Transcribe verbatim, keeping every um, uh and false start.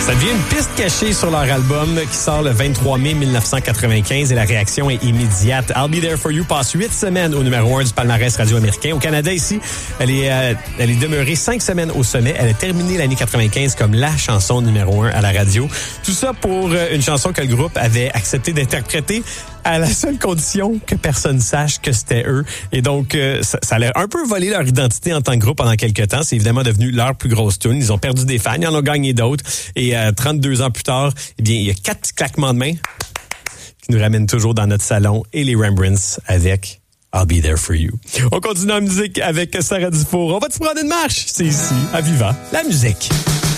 Ça devient une piste cachée sur leur album qui sort le vingt-trois mai mille neuf cent quatre-vingt-quinze et la réaction est immédiate. I'll Be There For You passe huit semaines au numéro un du palmarès radio américain. Au Canada, ici, elle est, euh, elle est demeurée cinq semaines au sommet. Elle a terminé l'année quatre-vingt-quinze comme la chanson numéro un à la radio. Tout ça pour une chanson que le groupe avait accepté d'interpréter à la seule condition que personne sache que c'était eux. Et donc, euh, ça, ça a un peu volé leur identité en tant que groupe pendant quelques temps. C'est évidemment devenu leur plus grosse tune. Ils ont perdu des fans, ils en ont gagné d'autres. Et euh, trente-deux ans plus tard, eh bien, il y a quatre petits claquements de main qui nous ramènent toujours dans notre salon et les Rembrandts avec I'll Be There For You. On continue en musique avec Sarah Dufour. On va te prendre une marche. C'est ici, à Viva, la musique.